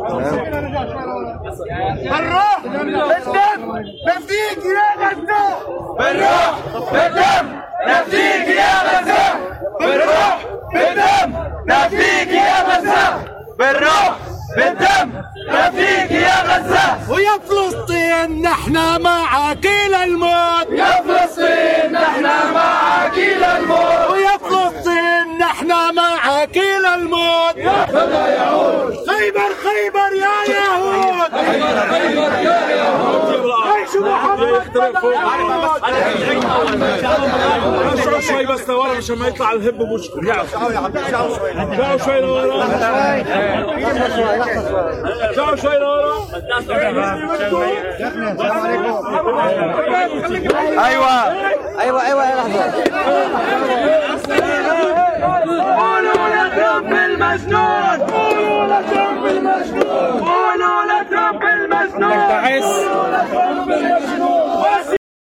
بالروح بالدم نفديك يا غزة. بالروح بالدم نفديك يا غزة. بالروح بالدم نفديك يا غزة. بالروح بالدم نفديك يا غزة. ويا فلسطين نحن معك إلى الموت. يا فلسطين نحن معك إلى الموت. ويا فلسطين نحن معك إلى الموت. فلا يعود خيبر خيبر يا يهود. خيبر خيبر يا يهود. عيش محمد رجعوا شوي بس لورا مشان ما يطلع الهب مشكل. رجعوا شوي لورا. رجعوا شوي لورا. ايوه لحظه. قولوا لترامب المجنون. قولوا لترامب المجنون.